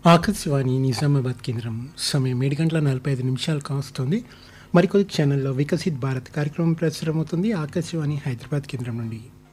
ఆకాశవాణి నిజామాబాద్ కేంద్రం సమయం 7 గంటల 45 నిమిషాలు కావస్తుంది. మరికొద్ది క్షణాల్లో వికసిత్ భారత్ కార్యక్రమం ప్రసారమవుతుంది ఆకాశవాణి హైదరాబాద్ కేంద్రం నుండి.